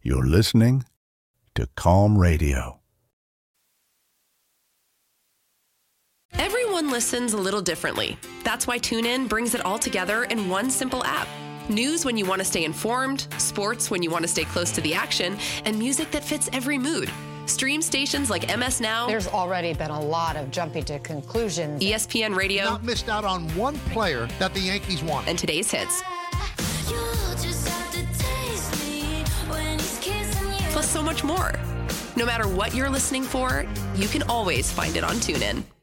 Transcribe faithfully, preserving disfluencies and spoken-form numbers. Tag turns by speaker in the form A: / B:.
A: You're listening to Calm Radio.
B: Everyone listens a little differently. That's why TuneIn brings it all together in one simple app. News when you want to stay informed, sports when you want to stay close to the action, and music that fits every mood. Stream stations like M S Now.
C: There's already been a lot of jumping to conclusions.
B: E S P N Radio.
D: Not missed out on one player that the Yankees want.
B: And today's hits. Plus so much more. No matter what you're listening for, you can always find it on TuneIn.